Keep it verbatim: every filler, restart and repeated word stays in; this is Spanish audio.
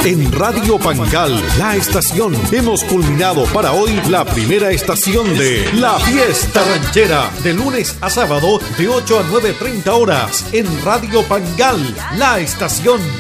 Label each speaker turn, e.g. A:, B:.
A: En Radio Pangal, la estación, hemos culminado para hoy la primera estación de La Fiesta Ranchera, de lunes a sábado de ocho a nueve treinta horas en Radio Pangal, la estación.